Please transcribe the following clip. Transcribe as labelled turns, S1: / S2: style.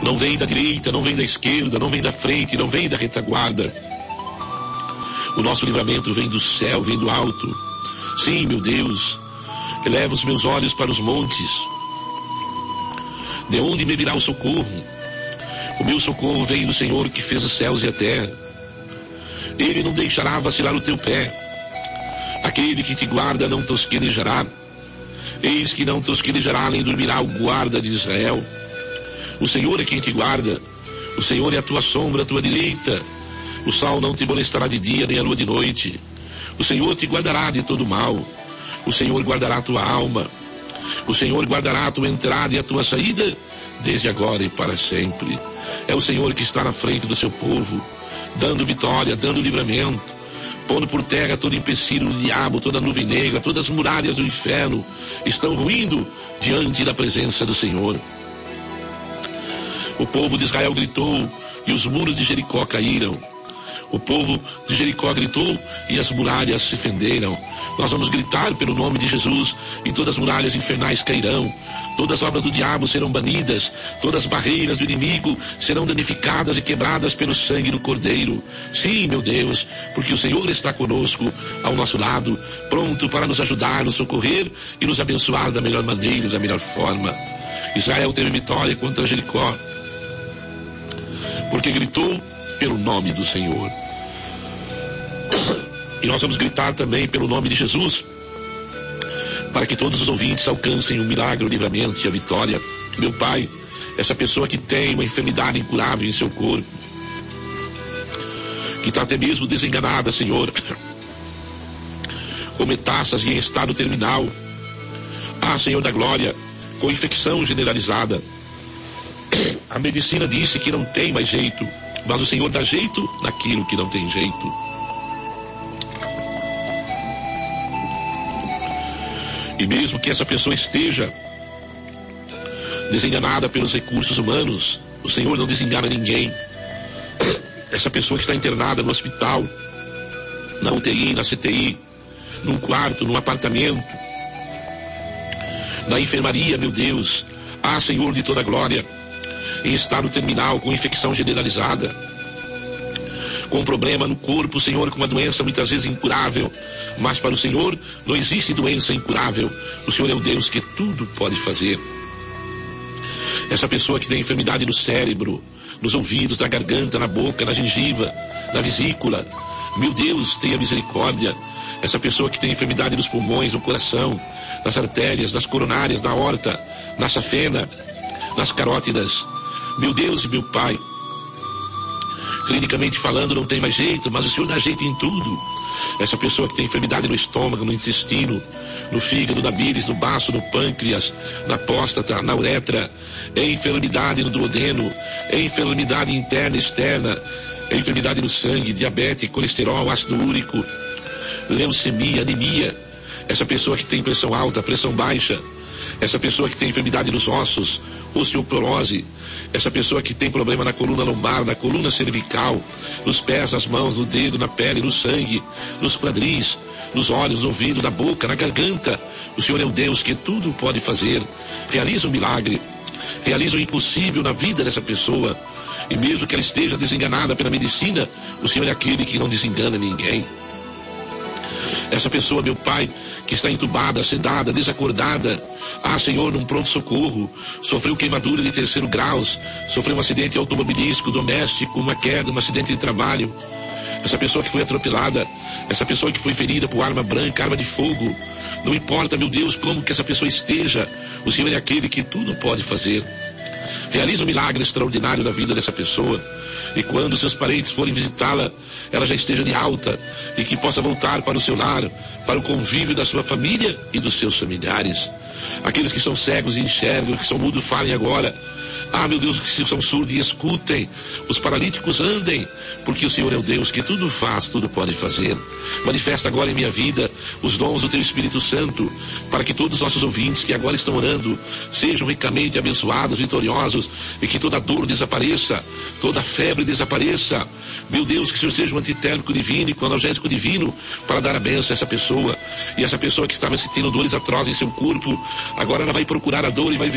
S1: Não vem da direita, não vem da esquerda, não vem da frente, não vem da retaguarda. O nosso livramento vem do céu, vem do alto. Sim, meu Deus, eleva os meus olhos para os montes. De onde me virá o socorro? O meu socorro vem do Senhor que fez os céus e a terra. Ele não deixará vacilar o teu pé. Aquele que te guarda não tosquenejará. Eis que não tosquenejará, nem dormirá o guarda de Israel. O Senhor é quem te guarda. O Senhor é a tua sombra, a tua direita. O sol não te molestará de dia, nem a lua de noite. O Senhor te guardará de todo mal. O Senhor guardará a tua alma. O Senhor guardará a tua entrada e a tua saída, desde agora e para sempre. É o Senhor que está na frente do seu povo, dando vitória, dando livramento, pondo por terra todo empecilho do diabo, toda nuvem negra, todas as muralhas do inferno estão ruindo diante da presença do Senhor. O povo de Israel gritou e os muros de Jericó caíram. O povo de Jericó gritou e as muralhas se fenderam. Nós vamos gritar pelo nome de Jesus e todas as muralhas infernais cairão. Todas as obras do diabo serão banidas. Todas as barreiras do inimigo serão danificadas e quebradas pelo sangue do Cordeiro. Sim, meu Deus, porque o Senhor está conosco, ao nosso lado, pronto para nos ajudar, nos socorrer e nos abençoar da melhor maneira, da melhor forma. Israel teve vitória contra Jericó, porque gritou pelo nome do Senhor. E nós vamos gritar também pelo nome de Jesus, para que todos os ouvintes alcancem o milagre, o livramento e a vitória. Meu Pai, essa pessoa que tem uma enfermidade incurável em seu corpo, que está até mesmo desenganada, Senhor, com metástase em estado terminal. Ah, Senhor da glória, com infecção generalizada. A medicina disse que não tem mais jeito, mas o Senhor dá jeito naquilo que não tem jeito. E mesmo que essa pessoa esteja desenganada pelos recursos humanos, o Senhor não desengana ninguém. Essa pessoa que está internada no hospital, na UTI, na CTI, num quarto, num apartamento, na enfermaria, meu Deus, ah, Senhor de toda a glória, em estado terminal, com infecção generalizada, com problema no corpo, Senhor, com uma doença muitas vezes incurável, mas para o Senhor não existe doença incurável. O Senhor é o Deus que tudo pode fazer. Essa pessoa que tem enfermidade no cérebro, nos ouvidos, na garganta, na boca, na gengiva, na vesícula, meu Deus, tenha misericórdia. Essa pessoa que tem enfermidade nos pulmões, no coração, nas artérias, nas coronárias, na aorta, na safena, nas carótidas, meu Deus e meu Pai, clinicamente falando não tem mais jeito, mas o Senhor dá jeito em tudo. Essa pessoa que tem enfermidade no estômago, no intestino, no fígado, na bílis, no baço, no pâncreas, na próstata, na uretra, enfermidade no duodeno, enfermidade interna e externa, enfermidade no sangue, diabetes, colesterol, ácido úrico, leucemia, anemia. Essa pessoa que tem pressão alta, pressão baixa, essa pessoa que tem enfermidade nos ossos, osteoporose, essa pessoa que tem problema na coluna lombar, na coluna cervical, nos pés, nas mãos, no dedo, na pele, no sangue, nos quadris, nos olhos, no ouvido, na boca, na garganta. O Senhor é o Deus que tudo pode fazer. Realiza um milagre, realiza o impossível na vida dessa pessoa. E mesmo que ela esteja desenganada pela medicina, o Senhor é aquele que não desengana ninguém. Essa pessoa, meu Pai, que está entubada, sedada, desacordada, ah, Senhor, num pronto-socorro, sofreu queimadura de 3º grau, sofreu um acidente automobilístico, doméstico, uma queda, um acidente de trabalho. Essa pessoa que foi atropelada, essa pessoa que foi ferida por arma branca, arma de fogo, não importa, meu Deus, como que essa pessoa esteja, o Senhor é aquele que tudo pode fazer. Realiza um milagre extraordinário na vida dessa pessoa, e quando seus parentes forem visitá-la, ela já esteja de alta, e que possa voltar para o seu lar, para o convívio da sua família e dos seus familiares. Aqueles que são cegos e enxergam, que são mudos, falem agora. Ah, meu Deus, que são surdos e escutem. Os paralíticos andem, porque o Senhor é o Deus que tudo faz, tudo pode fazer. Manifesta agora em minha vida os dons do Teu Espírito Santo, para que todos os nossos ouvintes que agora estão orando sejam ricamente abençoados, vitoriosos, e que toda dor desapareça, toda febre desapareça. Meu Deus, que o Senhor seja um antitérmico divino e um analgésico divino para dar a bênção a essa pessoa. E essa pessoa que estava sentindo dores atrozes em seu corpo, agora ela vai procurar a dor e vai